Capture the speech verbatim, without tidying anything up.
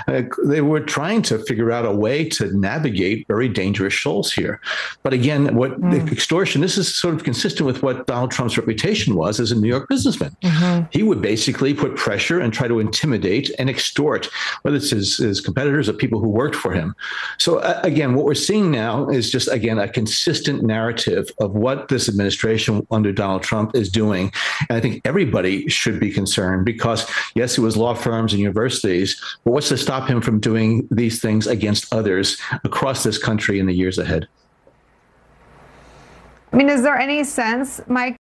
Uh, they were trying to figure out a way to navigate very dangerous shoals here. But again, what mm. the extortion, this is sort of consistent with what Donald Trump's reputation was as a New York businessman. Mm-hmm. He would basically put pressure and try to intimidate and extort, whether it's his, his competitors or people who worked for him. So uh, again, what we're seeing now is just, again, a consistent narrative of what this administration under Donald Trump is doing. And I think everybody should be concerned because, yes, it was law firms and universities, but what's to stop him from doing these things against others across this country in the years ahead? I mean, is there any sense, Mike,